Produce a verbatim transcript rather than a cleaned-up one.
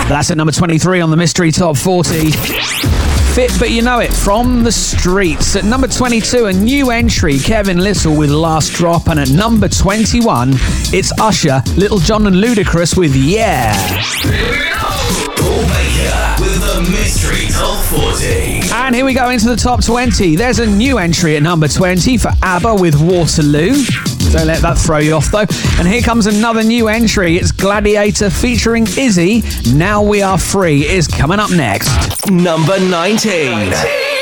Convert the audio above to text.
That's at number twenty-three on the Mystery Top forty. Fit But You Know It from the Streets. At number twenty-two, a new entry, Kevin Little with Last Drop. And at number twenty-one, it's Usher, Little John and Ludacris with Yeah. Here we go. Paul Baker with the Mystery Top forty. And here we go into the top twenty. There's a new entry at number twenty for ABBA with Waterloo. Don't let that throw you off, though. And here comes another new entry. It's Gladiator featuring Izzy. Now We Are Free is coming up next. Number nineteen.